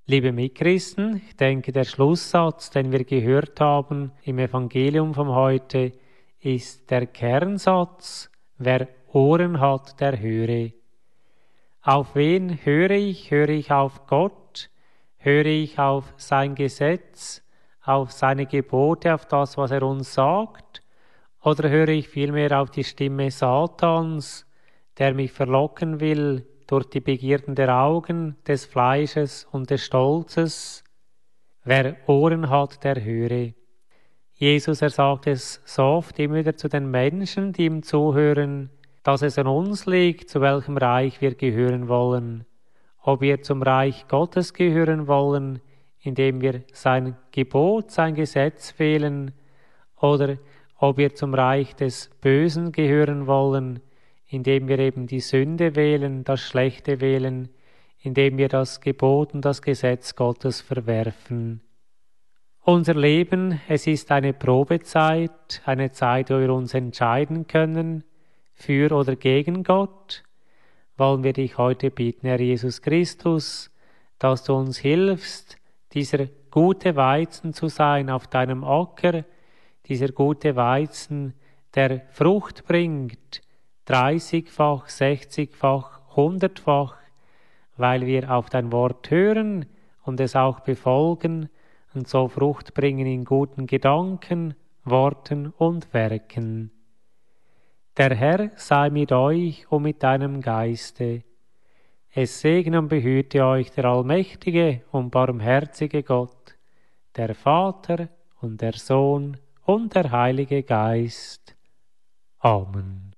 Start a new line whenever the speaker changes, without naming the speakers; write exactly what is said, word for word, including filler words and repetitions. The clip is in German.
Liebe Mitchristen, ich denke, der Schlusssatz, den wir gehört haben im Evangelium von heute, ist der Kernsatz: Wer Ohren hat, der höre. Auf wen höre ich? Höre ich auf Gott? Höre ich auf sein Gesetz, auf seine Gebote, auf das, was er uns sagt? Oder höre ich vielmehr auf die Stimme Satans, der mich verlocken will durch die Begierden der Augen, des Fleisches und des Stolzes? Wer Ohren hat, der höre. Jesus, er sagt es so oft immer wieder zu den Menschen, die ihm zuhören, dass es an uns liegt, zu welchem Reich wir gehören wollen. Ob wir zum Reich Gottes gehören wollen, indem wir sein Gebot, sein Gesetz wählen, oder ob wir zum Reich des Bösen gehören wollen, indem wir eben die Sünde wählen, das Schlechte wählen, indem wir das Gebot und das Gesetz Gottes verwerfen. Unser Leben, es ist eine Probezeit, eine Zeit, wo wir uns entscheiden können, für oder gegen Gott. Wollen wir dich heute bitten, Herr Jesus Christus, dass du uns hilfst, dieser gute Weizen zu sein auf deinem Acker, dieser gute Weizen, der Frucht bringt, dreißigfach, sechzigfach, hundertfach, weil wir auf dein Wort hören und es auch befolgen und so Frucht bringen in guten Gedanken, Worten und Werken. Der Herr sei mit euch und mit deinem Geiste. Es segne und behüte euch der allmächtige und barmherzige Gott, der Vater und der Sohn und der Heilige Geist. Amen.